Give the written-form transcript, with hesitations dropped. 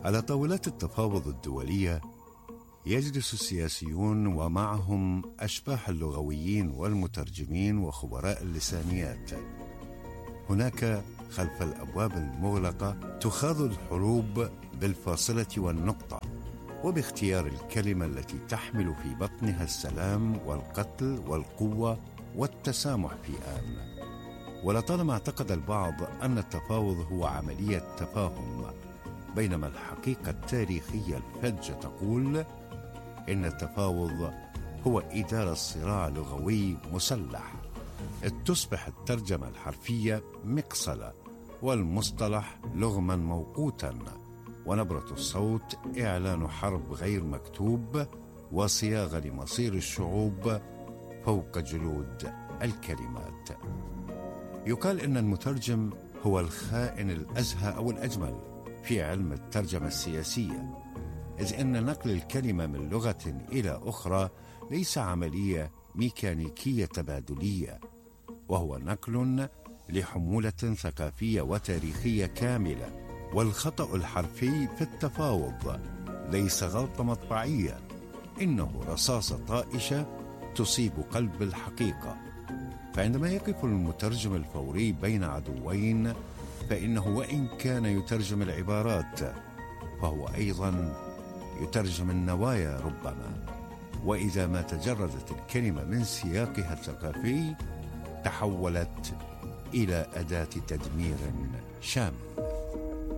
على طاولات التفاوض الدولية يجلس السياسيون ومعهم أشباح اللغويين والمترجمين وخبراء اللسانيات. هناك خلف الأبواب المغلقة تخاض الحروب بالفاصلة والنقطة، وباختيار الكلمة التي تحمل في بطنها السلام والقتل والقوة والتسامح في آن. ولطالما اعتقد البعض أن التفاوض هو عملية تفاهم، بينما الحقيقة التاريخية الفجة تقول إن التفاوض هو إدارة صراع لغوي مسلح، إذ تصبح الترجمة الحرفية مقصلة والمصطلح لغما موقوتا، ونبرة الصوت إعلان حرب غير مكتوب وصياغة لمصير الشعوب فوق جلود الكلمات. يقال إن المترجم هو الخائن الأزهى أو الأجمل في علم الترجمة السياسية، إذ إن نقل الكلمة من لغة إلى أخرى ليس عملية ميكانيكية تبادلية، وهو نقل لحمولة ثقافية وتاريخية كاملة. والخطأ الحرفي في التفاوض ليس غلطة مطبعية، إنه رصاصة طائشة تصيب قلب الحقيقة. فعندما يقف المترجم الفوري بين عدوين، فإنه وإن كان يترجم العبارات فهو أيضا يترجم النوايا ربما. وإذا ما تجردت الكلمة من سياقها الثقافي تحولت إلى أداة تدمير شامل.